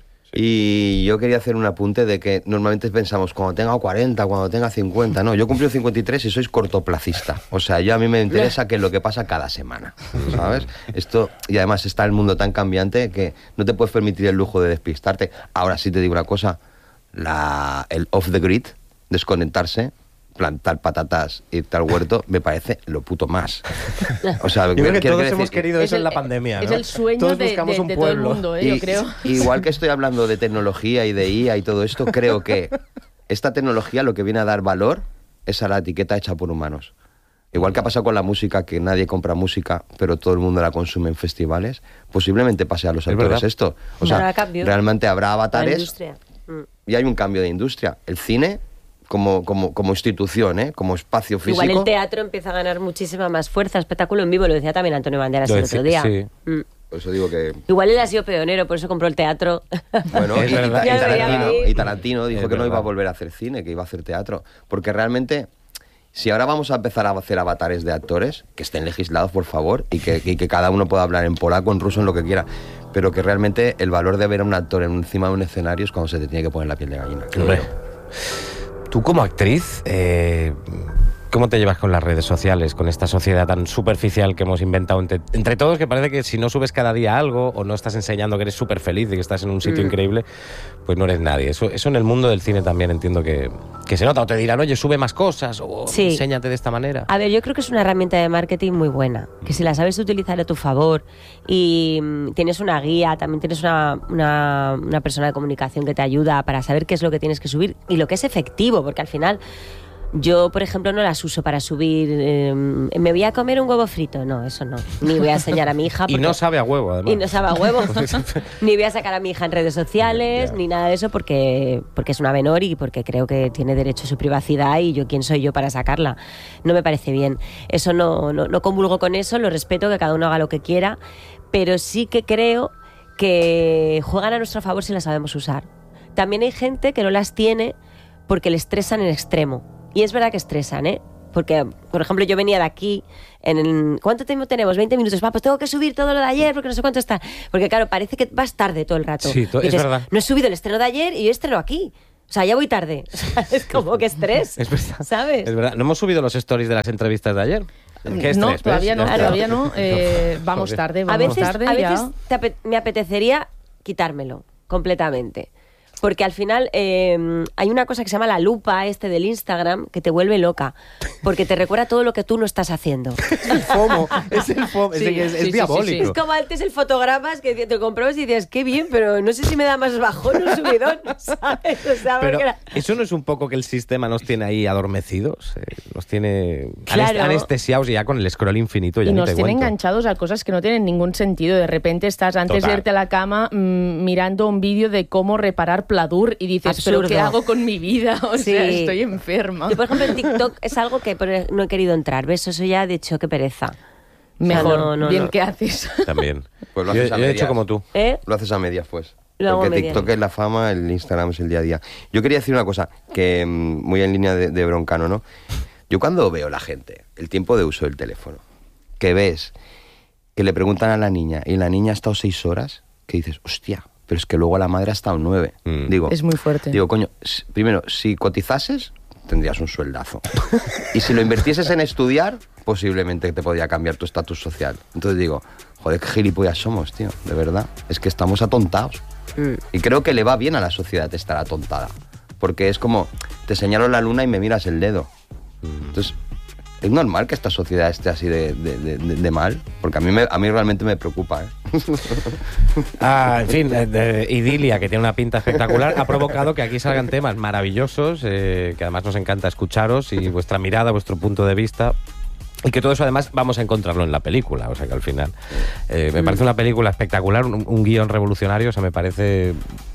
Y yo quería hacer un apunte de que normalmente pensamos cuando tenga 40, cuando tenga 50, no, yo cumplí 53 y sois cortoplacista, o sea, yo a mí me interesa qué es lo que pasa cada semana, ¿sabes? Esto, y además está el mundo tan cambiante que no te puedes permitir el lujo de despistarte. Ahora sí te digo una cosa, el off the grid, desconectarse, plantar patatas, irte al huerto, me parece lo puto más. O sea, yo creo que todos hemos querido eso en la pandemia, ¿no? Es el sueño todos de todo el mundo, yo creo. Igual que estoy hablando de tecnología y de IA y todo esto, creo que esta tecnología lo que viene a dar valor es a la etiqueta hecha por humanos. Igual que ha pasado con la música, que nadie compra música, pero todo el mundo la consume en festivales, posiblemente pase a los actores esto. O sea, realmente habrá avatares y hay un cambio de industria. El cine... Como institución, como espacio físico. Igual el teatro empieza a ganar muchísima más fuerza, espectáculo en vivo, lo decía también Antonio Banderas el otro día. Sí. Por eso digo que... Igual él ha sido pionero, por eso compró el teatro. Bueno, y Tarantino dijo que no iba a volver a hacer cine, que iba a hacer teatro. Porque realmente, si ahora vamos a empezar a hacer avatares de actores, que estén legislados, por favor, y que cada uno pueda hablar en polaco, en ruso, en lo que quiera, pero que realmente el valor de ver a un actor encima de un escenario es cuando se te tiene que poner la piel de gallina. Tú como actriz, ¿cómo te llevas con las redes sociales, con esta sociedad tan superficial que hemos inventado entre todos, que parece que si no subes cada día algo o no estás enseñando que eres súper feliz y que estás en un sitio increíble, pues no eres nadie? Eso en el mundo del cine también entiendo que se nota. O te dirán, oye, sube más cosas o enséñate de esta manera. A ver, yo creo que es una herramienta de marketing muy buena, que si la sabes utilizar a tu favor y tienes una guía, también tienes una persona de comunicación que te ayuda para saber qué es lo que tienes que subir y lo que es efectivo, porque al final... Yo, por ejemplo, no las uso para subir... me voy a comer un huevo frito. No, eso no. Ni voy a enseñar a mi hija... Y no sabe a huevo, además. Y no sabe a huevo. Ni voy a sacar a mi hija en redes sociales, ni nada de eso, porque es una menor y porque creo que tiene derecho a su privacidad y ¿quién soy yo para sacarla? No me parece bien. Eso no comulgo con eso, lo respeto, que cada uno haga lo que quiera, pero sí que creo que juegan a nuestro favor si las sabemos usar. También hay gente que no las tiene porque le estresan en extremo. Y es verdad que estresan, Porque, por ejemplo, yo venía de aquí, ¿cuánto tiempo tenemos? 20 minutos. Pues tengo que subir todo lo de ayer porque no sé cuánto está. Porque, claro, parece que vas tarde todo el rato. Sí, es verdad. No he subido el estreno de ayer y yo estreno aquí. O sea, ya voy tarde. O sea, es como que estrés, es verdad, ¿sabes? Es verdad. ¿No hemos subido los stories de las entrevistas de ayer? ¿Qué estrés? No, todavía no. Vamos tarde, a veces me apetecería quitármelo completamente. Porque al final hay una cosa que se llama la lupa del Instagram que te vuelve loca. Porque te recuerda todo lo que tú no estás haciendo. Es el FOMO. Es diabólico. Es como antes el fotogramas que te comprabas y decías, qué bien, pero no sé si me da más bajón o subidón, ¿sabes? O sea, pero ¿eso no es un poco que el sistema nos tiene ahí adormecidos? Nos tiene anestesiados y ya con el scroll infinito. Ya y nos tiene enganchados a cosas que no tienen ningún sentido. De repente estás antes de irte a la cama mirando un vídeo de cómo reparar Pladur y dices, absurdo. ¿pero qué hago con mi vida? O sea, estoy enferma. Yo, por ejemplo, en TikTok es algo que no he querido entrar, ¿ves? Eso ya de hecho, qué pereza. Mejor, bien que haces. También. Pues lo haces yo he hecho como tú. Lo haces a medias, pues. Porque TikTok es la fama, el Instagram es el día a día. Yo quería decir una cosa, que muy en línea de Broncano, ¿no? Yo cuando veo la gente, el tiempo de uso del teléfono, que ves que le preguntan a la niña y la niña ha estado 6 horas, que dices, hostia, pero es que luego la madre ha estado 9. Digo, es muy fuerte. Digo, coño, primero, si cotizases, tendrías un sueldazo. Y si lo invirtieses en estudiar, posiblemente te podría cambiar tu estatus social. Entonces digo, joder, qué gilipollas somos, tío, de verdad. Es que estamos atontados. Y creo que le va bien a la sociedad estar atontada. Porque es como, te señalo la luna y me miras el dedo. Entonces, es normal que esta sociedad esté así de mal, porque a mí realmente me preocupa, en fin, Idilia, que tiene una pinta espectacular, ha provocado que aquí salgan temas maravillosos, que además nos encanta escucharos y vuestra mirada, vuestro punto de vista. Y que todo eso además vamos a encontrarlo en la película, o sea que al final me parece una película espectacular, un guión revolucionario, o sea, me parece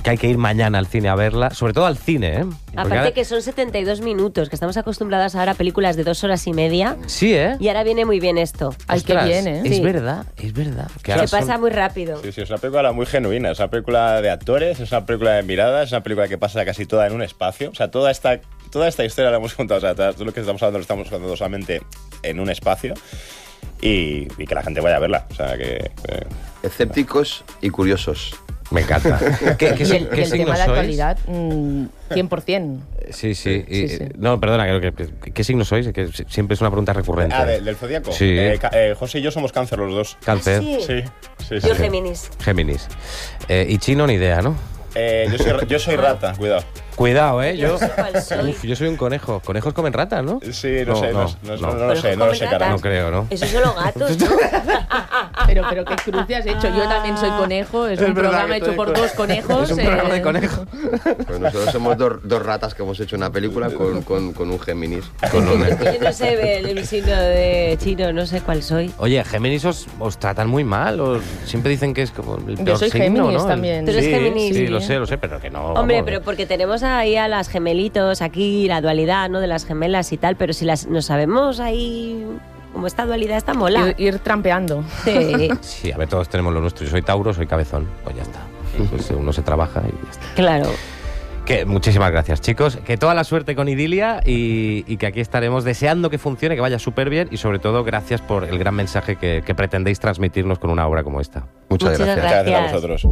que hay que ir mañana al cine a verla, sobre todo al cine, ¿eh? Aparte ahora... que son 72 minutos, que estamos acostumbrados ahora a películas de 2 horas y media. Sí, ¿eh? Y ahora viene muy bien esto. Ay, qué bien, ¿eh? Es Sí. verdad, es verdad. Se pasa muy rápido. Sí, es una película muy genuina, es una película de actores, es una película de miradas, es una película que pasa casi toda en un espacio. O sea, toda esta historia la hemos contado, o sea, todo lo que estamos hablando lo estamos contando solamente en un espacio. Y que la gente vaya a verla. O sea, que escépticos y curiosos. Me encanta. ¿Qué el tema de actualidad, 100%. Sí. No, perdona, ¿qué signo sois? Que siempre es una pregunta recurrente. ¿Del zodíaco? Sí. José y yo somos Cáncer los dos. ¿Cáncer? Sí. Sí. Yo Géminis. Géminis. Y Chino ni idea, ¿no? Yo soy rata, cuidado. Cuidado, ¿eh? Yo no sé cuál soy. Uf, yo soy un conejo. ¿Conejos comen ratas, no? Sí, no lo sé, cara. No creo, ¿no? Eso son los gatos, ¿no? Pero qué cruce has hecho. Yo también soy conejo. Es un programa hecho por 2 conejos. Es un programa de conejos. Pues nosotros somos dos ratas que hemos hecho una película con un Géminis. Yo no sé el signo de Chino, no sé cuál soy. Oye, Géminis os tratan muy mal. Siempre dicen que es como el peor Yo soy signo, Géminis ¿no? también. ¿Tú eres Géminis? Sí, lo sé, pero que no. Hombre, vamos. pero porque tenemos ahí a las gemelitos, aquí la dualidad, ¿no? De las gemelas y tal, pero si nos sabemos ahí como esta dualidad está mola. Ir trampeando. Sí. Sí, a ver, todos tenemos lo nuestro. Yo soy Tauro, soy cabezón. Pues ya está. Pues uno se trabaja y ya está. Claro. Que muchísimas gracias, chicos. Que toda la suerte con Idilia y que aquí estaremos deseando que funcione, que vaya súper bien y sobre todo gracias por el gran mensaje que pretendéis transmitirnos con una obra como esta. Muchas gracias. Muchas gracias a vosotros.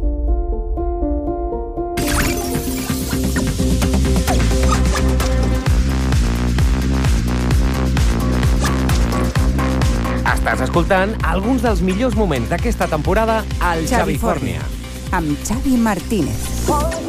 Estàs escoltant alguns dels millors moments d'aquesta temporada al Xavi Fórnia. Amb Xavi Martínez.